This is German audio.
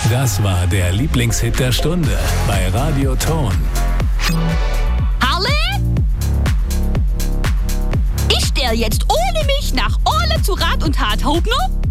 Das war der Lieblingshit der Stunde bei Radio Ton. Harle? Ich stell jetzt ohne mich nach Orle zu Rat und Tat. Haut noch?